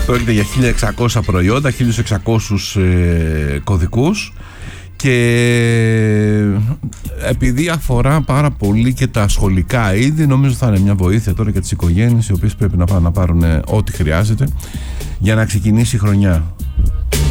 Πρόκειται για 1600 προϊόντα, 1600 κωδικούς. Και επειδή αφορά πάρα πολύ και τα σχολικά είδη, νομίζω θα είναι μια βοήθεια τώρα για τις οικογένειες, οι οποίες πρέπει να πάνε να πάρουν ό,τι χρειάζεται για να ξεκινήσει η χρονιά.